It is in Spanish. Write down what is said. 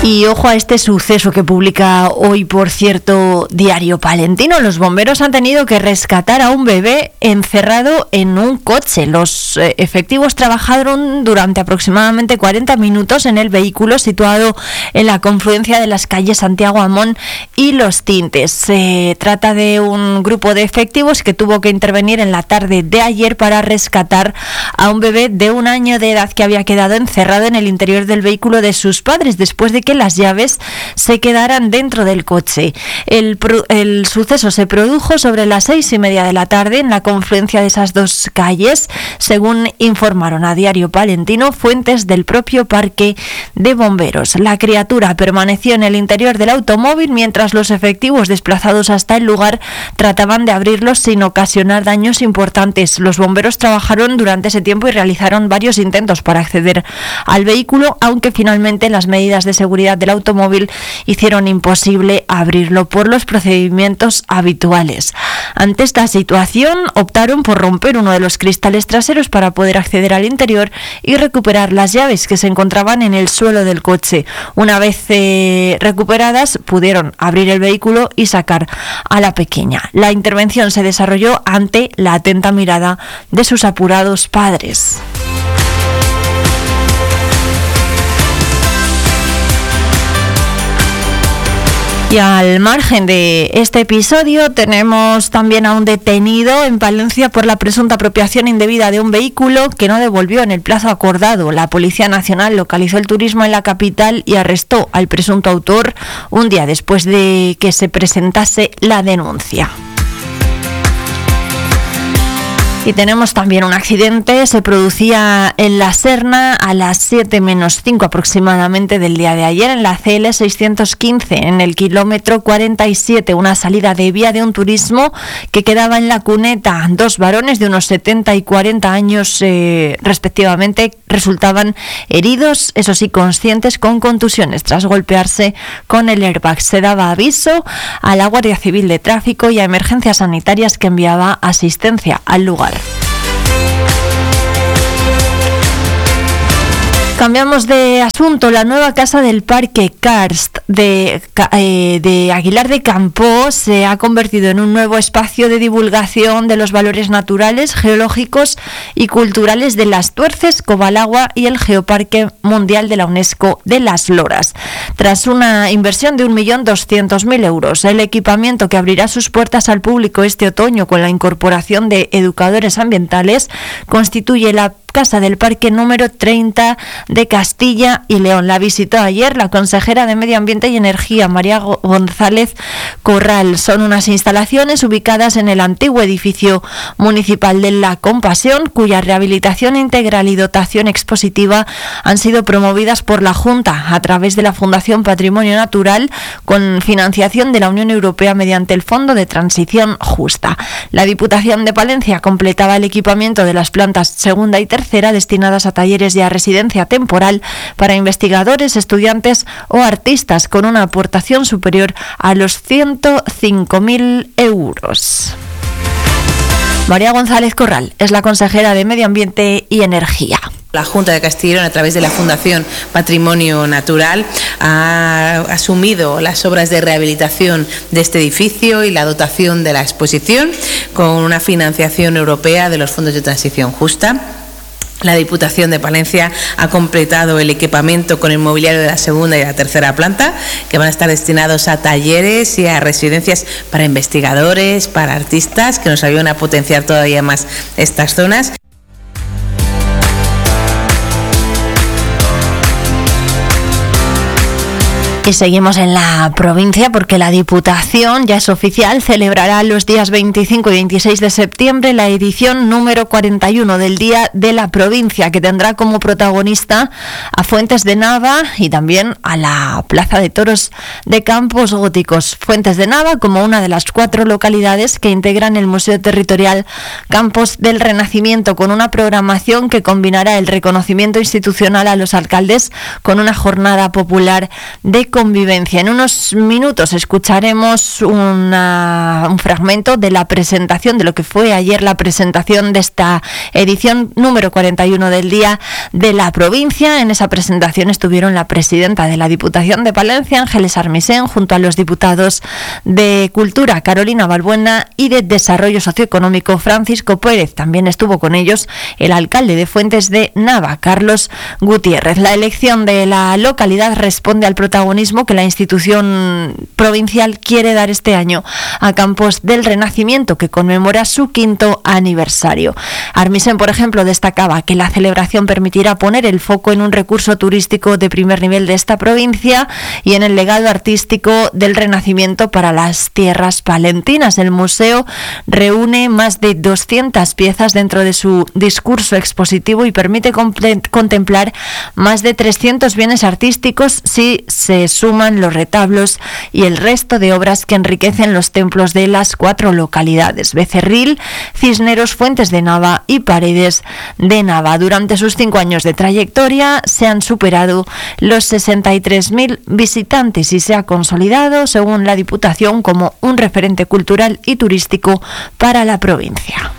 Y ojo a este suceso que publica hoy, por cierto, Diario Palentino. Los bomberos han tenido que rescatar a un bebé encerrado en un coche. Los efectivos trabajaron durante aproximadamente 40 minutos en el vehículo situado en la confluencia de las calles Santiago Amón y Los Tintes. Se trata de un grupo de efectivos que tuvo que intervenir en la tarde de ayer para rescatar a un bebé de 1 año de edad que había quedado encerrado en el interior del vehículo de sus padres después de que las llaves se quedaran dentro del coche. El suceso se produjo sobre las 6:30 de la tarde en la confluencia de esas dos calles, según informaron a Diario Palentino fuentes del propio parque de bomberos. La criatura permaneció en el interior del automóvil mientras los efectivos desplazados hasta el lugar trataban de abrirlo sin ocasionar daños importantes. Los bomberos trabajaron durante ese tiempo y realizaron varios intentos para acceder al vehículo, aunque finalmente las medidas de seguridad del automóvil hicieron imposible abrirlo por los procedimientos habituales. Ante esta situación, optaron por romper uno de los cristales traseros para poder acceder al interior y recuperar las llaves que se encontraban en el suelo del coche. Una vez recuperadas, pudieron abrir el vehículo y sacar a la pequeña. La intervención se desarrolló ante la atenta mirada de sus apurados padres. Y al margen de este episodio tenemos también a un detenido en Palencia por la presunta apropiación indebida de un vehículo que no devolvió en el plazo acordado. La Policía Nacional localizó el turismo en la capital y arrestó al presunto autor un día después de que se presentase la denuncia. Y tenemos también un accidente, se producía en La Serna a las 7:05 aproximadamente del día de ayer en la CL 615, en el kilómetro 47, una salida de vía de un turismo que quedaba en La Cuneta. Dos varones de unos 70 y 40 años respectivamente resultaban heridos, eso sí, conscientes, con contusiones tras golpearse con el airbag. Se daba aviso a la Guardia Civil de Tráfico y a Emergencias Sanitarias que enviaba asistencia al lugar. Cambiamos de asunto. La nueva casa del Parque Karst de Aguilar de Campoo se ha convertido en un nuevo espacio de divulgación de los valores naturales, geológicos y culturales de Las Tuerces, Cobalagua y el Geoparque Mundial de la UNESCO de Las Loras. Tras una inversión de 1.200.000 euros, el equipamiento que abrirá sus puertas al público este otoño con la incorporación de educadores ambientales constituye la Casa del Parque número 30 de Castilla y León. La visitó ayer la consejera de Medio Ambiente y Energía, María González Corral. Son unas instalaciones ubicadas en el antiguo edificio municipal de La Compasión, cuya rehabilitación integral y dotación expositiva han sido promovidas por la Junta a través de la Fundación Patrimonio Natural con financiación de la Unión Europea mediante el Fondo de Transición Justa. La Diputación de Palencia completaba el equipamiento de las plantas segunda y tercera destinadas a talleres y a residencia temporal para investigadores, estudiantes o artistas con una aportación superior a los 105.000 euros. María González Corral es la consejera de Medio Ambiente y Energía. La Junta de Castilla y León, a través de la Fundación Patrimonio Natural, ha asumido las obras de rehabilitación de este edificio y la dotación de la exposición con una financiación europea de los fondos de transición justa. La Diputación de Palencia ha completado el equipamiento con el mobiliario de la segunda y la tercera planta, que van a estar destinados a talleres y a residencias para investigadores, para artistas, que nos ayudan a potenciar todavía más estas zonas. Y seguimos en la provincia porque la Diputación, ya es oficial, celebrará los días 25 y 26 de septiembre la edición número 41 del Día de la Provincia, que tendrá como protagonista a Fuentes de Nava y también a la Plaza de Toros de Campos Góticos. Fuentes de Nava como una de las 4 localidades que integran el Museo Territorial Campos del Renacimiento, con una programación que combinará el reconocimiento institucional a los alcaldes con una jornada popular de convivencia. En unos minutos escucharemos un fragmento de la presentación, de lo que fue ayer la presentación de esta edición número 41 del Día de la Provincia. En esa presentación estuvieron la presidenta de la Diputación de Palencia, Ángeles Armisen, junto a los diputados de Cultura, Carolina Balbuena, y de Desarrollo Socioeconómico, Francisco Pérez. También estuvo con ellos el alcalde de Fuentes de Nava, Carlos Gutiérrez. La elección de la localidad responde al protagonismo que la institución provincial quiere dar este año a Campos del Renacimiento, que conmemora su 5º aniversario. Armisen, por ejemplo, destacaba que la celebración permitirá poner el foco en un recurso turístico de primer nivel de esta provincia y en el legado artístico del Renacimiento para las tierras palentinas. El museo reúne más de 200 piezas dentro de su discurso expositivo y permite contemplar más de 300 bienes artísticos si se suman los retablos y el resto de obras que enriquecen los templos de las 4 localidades: Becerril, Cisneros, Fuentes de Nava y Paredes de Nava. Durante sus 5 años de trayectoria se han superado los 63.000 visitantes y se ha consolidado, según la Diputación, como un referente cultural y turístico para la provincia.